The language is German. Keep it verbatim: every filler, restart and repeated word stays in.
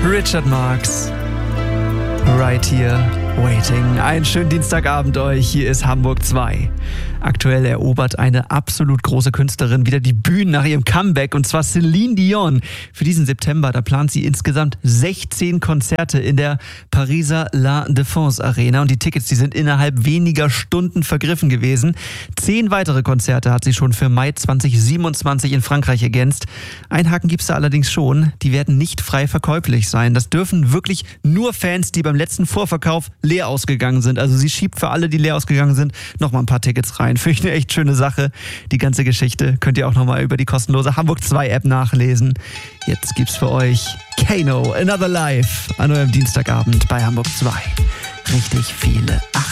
Richard Marx. Right here, waiting. Einen schönen Dienstagabend euch. Hier ist Hamburg zwei. Aktuell erobert eine absolut große Künstlerin wieder die Bühnen nach ihrem Comeback, und zwar Celine Dion. Für diesen September, da plant sie insgesamt sechzehn Konzerte in der Pariser La Défense Arena, und die Tickets, die sind innerhalb weniger Stunden vergriffen gewesen. Zehn weitere Konzerte hat sie schon für Mai zwanzig siebenundzwanzig in Frankreich ergänzt. Ein Haken gibt's da allerdings schon: die werden nicht frei verkäuflich sein. Das dürfen wirklich nur Fans, die beim letzten Vorverkauf leer ausgegangen sind. Also sie schiebt für alle, die leer ausgegangen sind, nochmal ein paar Tickets rein. Finde ich eine echt schöne Sache. Die ganze Geschichte könnt ihr auch nochmal über die kostenlose Hamburg zwei App nachlesen. Jetzt gibt's für euch Kano, Another Life an eurem Dienstagabend bei Hamburg zwei. Richtig viele